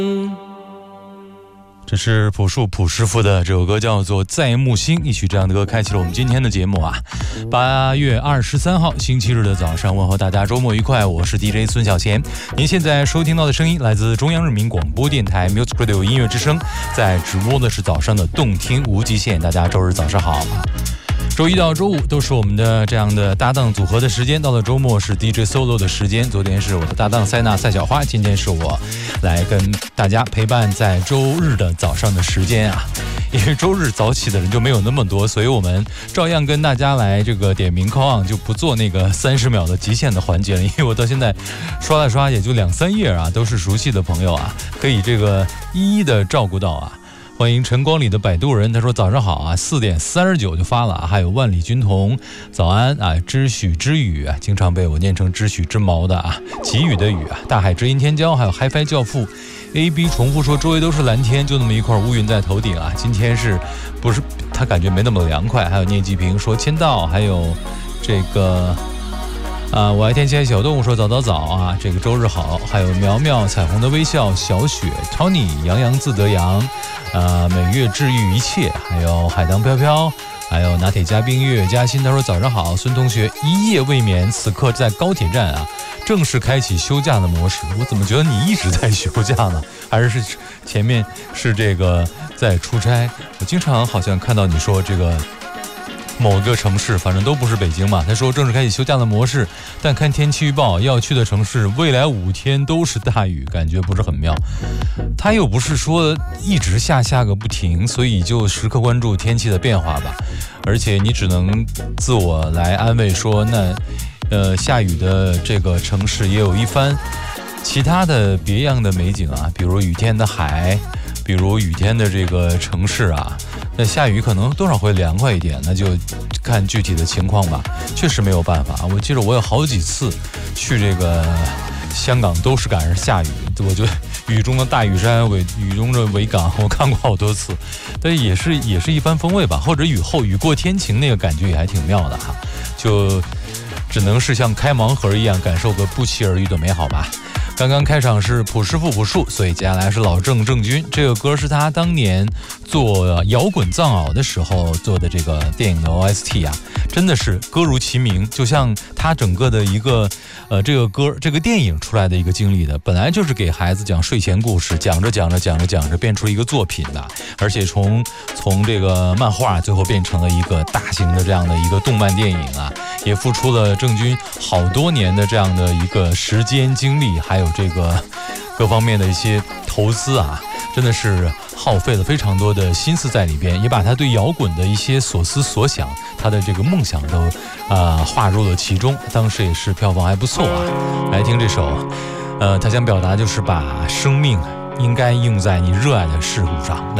这是朴树朴师傅的这首歌叫做《在木星》，一曲这样的歌开启了我们今天的节目啊。8月23号星期日的早上，问候大家周末愉快，我是 DJ 孙小贤。您现在收听到的声音来自中央人民广播电台 Music Radio 音乐之声，在直播的是早上的动听无极限。大家周日早上好。周一到周五都是我们的这样的搭档组合的时间，到了周末是 DJ solo 的时间。昨天是我的搭档塞纳赛小花，今天是我来跟大家陪伴在周日的早上的时间啊。因为周日早起的人就没有那么多，所以我们照样跟大家来这个点名 call on， 就不做那个30秒的极限的环节了。因为我到现在刷了刷也就2-3页啊，都是熟悉的朋友啊，可以这个一一的照顾到啊。欢迎晨光里的摆渡人，他说早上好啊，4点39就发了啊。还有万里军童，早安啊，知许之语啊，经常被我念成知许之毛的啊，给予的雨啊，大海之音天骄，还有 HiFi 教父 AB 重复说周围都是蓝天，就那么一块乌云在头顶啊。今天是不是他感觉没那么凉快？还有聂继平说签到，还有这个我爱天气爱小动物说早啊，这个周日好。还有苗苗彩虹的微笑，小雪 Tony 洋洋自得洋，每月治愈一切，还有海棠飘飘，还有拿铁嘉宾月月嘉欣，他说早上好。孙同学一夜未眠，此刻在高铁站啊，正式开启休假的模式。我怎么觉得你一直在休假呢？还是前面是这个在出差？我经常好像看到你说这个某个城市，反正都不是北京嘛。他说正式开启休假的模式，但看天气预报要去的城市未来5天都是大雨，感觉不是很妙。他又不是说一直下个不停，所以就时刻关注天气的变化吧。而且你只能自我来安慰说，那下雨的这个城市也有一番其他的别样的美景啊，比如雨天的海，比如雨天的这个城市啊。那下雨可能多少会凉快一点，那就看具体的情况吧。确实没有办法，我记得我有好几次去这个香港都是赶上下雨，我觉得雨中的大屿山，雨中的维港，我看过好多次，但也是一番风味吧。或者雨后雨过天晴，那个感觉也还挺妙的哈。就只能是像开盲盒一样，感受个不期而遇的美好吧。刚刚开场是朴师傅朴树，所以接下来是老郑郑钧。这个歌是他当年做摇滚藏獒的时候做的这个电影的 OST 啊，真的是歌如其名，就像他整个的一个这个歌这个电影出来的一个经历的，本来就是给孩子讲睡前故事，讲着变出一个作品的，而且从这个漫画最后变成了一个大型的这样的一个动漫电影啊，也付出了郑钧好多年的这样的一个时间精力，还有这个各方面的一些投资啊，真的是耗费了非常多的心思在里边，也把他对摇滚的一些所思所想，他的这个梦想都划入了其中，当时也是票房还不错啊。来听这首他想表达就是把生命应该用在你热爱的事物上。